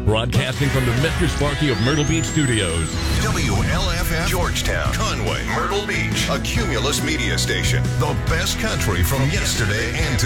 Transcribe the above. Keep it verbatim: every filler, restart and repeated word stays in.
Broadcasting from the Mister Sparky of Myrtle Beach Studios. W L F F Georgetown, Conway, Myrtle Beach, a Cumulus media station. The best country from yesterday and today.